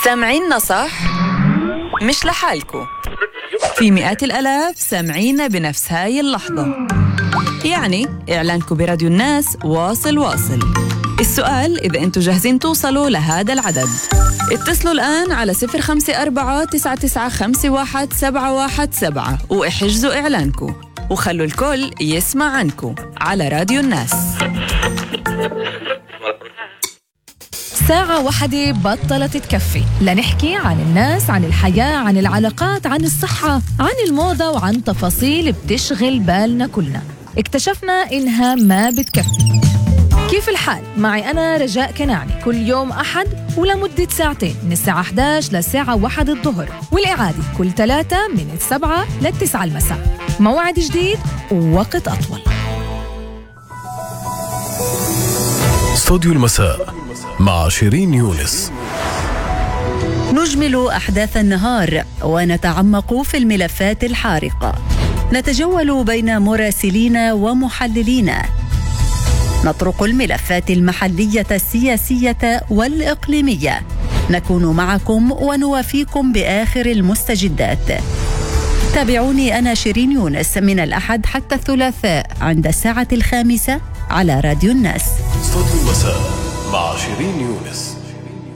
سامعيننا صح؟ مش لحالكو، في مئات الآلاف سامعينا بنفس هاي اللحظة. يعني إعلانكو براديو الناس واصل. السؤال إذا أنتوا جاهزين توصلوا لهذا العدد. اتصلوا الآن على 054-9951-717 واحجزوا إعلانكو وخلوا الكل يسمع عنكو على راديو الناس. ساعة واحدة بطلت تكفي لنحكي عن الناس، عن الحياة، عن العلاقات، عن الصحة، عن الموضة وعن تفاصيل بتشغل بالنا كلنا. اكتشفنا إنها ما بتكفي. كيف الحال؟ معي أنا رجاء كناعني كل يوم أحد ولمدة ساعتين من الساعة 11 للساعة 1 الظهر، والإعادة كل 3 من 7 ل9 المساء. موعد جديد ووقت أطول. استوديو المساء مع شيرين يونس. نجمل أحداث النهار ونتعمق في الملفات الحارقة، نتجول بين مراسلين ومحللين، نطرق الملفات المحلية السياسية والإقليمية، نكون معكم ونوافيكم بآخر المستجدات. تابعوني أنا شيرين يونس من الأحد حتى الثلاثاء عند الساعة 5 على راديو الناس. استوديو المساء مع شيرين يونس.